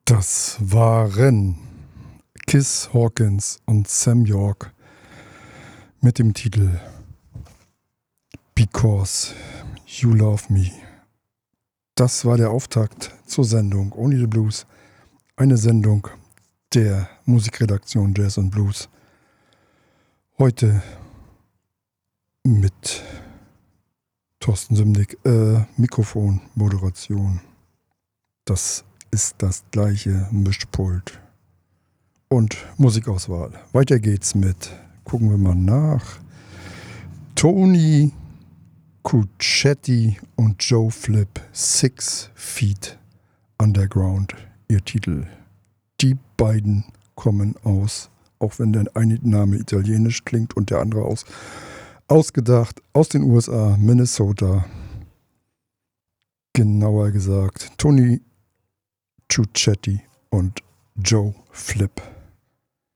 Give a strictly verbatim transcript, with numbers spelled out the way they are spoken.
Das waren Kiss Hawkins und Sam York mit dem Titel Because You Love Me. Das war der Auftakt zur Sendung Only the Blues, eine Sendung der Musikredaktion Jazz und Blues. Heute mit Thorsten Sümdig, äh, Mikrofon, Moderation. Das ist das gleiche Mischpult und Musikauswahl. Weiter geht's mit, gucken wir mal nach, Tony Cucchetti und Joe Flip, Six Feet Underground, ihr Titel. Die beiden kommen aus, auch wenn der eine Name italienisch klingt und der andere aus, ausgedacht, aus den U S A, Minnesota. Genauer gesagt, Tony Cucchetti und Joe Flip.